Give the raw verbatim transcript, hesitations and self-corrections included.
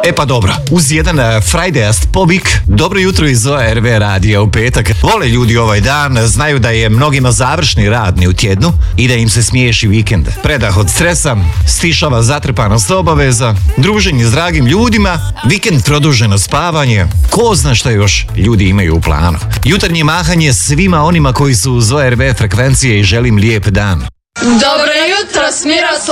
E pa dobro, uz jedan uh, Fridayast povik, dobro jutro iz O R V radija u petak. Vole ljudi ovaj dan, znaju da je mnogima završni radni u tjednu i da im se smiješi vikend. Predah od stresa, stišava zatrpanost obaveza, druženje s dragim ljudima, vikend produženo spavanje, ko zna šta još ljudi imaju u planu. Jutarnje mahanje svima onima koji su uz O R V frekvencije i želim lijep dan. Dobro jutro s Miroslavom.